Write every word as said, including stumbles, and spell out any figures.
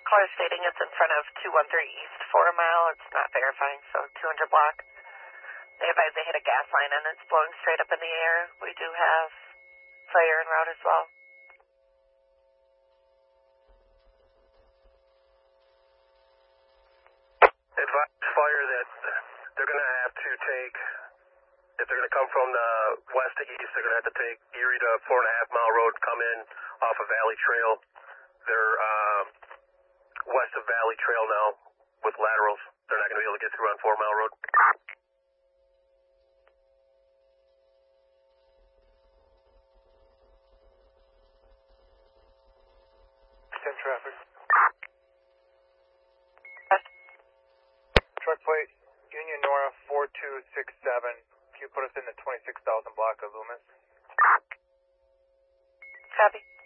caller stating it's in front of two one three East four mile. It's not verifying, so two hundred block. They advise they hit a gas line and it's blowing straight up in the air. We do have fire en route as well. Advise fire that they're going to have to take, if they're going to come from the west to east, they're going to have to take Erie to four and a half mile road, come in off of Valley Trail. They're uh, west of Valley Trail now with laterals. They're not going to be able to get through on four mile road. ten traffic. Truck plate, Union Nora four two six seven. Can you put us in the twenty-six thousand block of Loomis? Copy.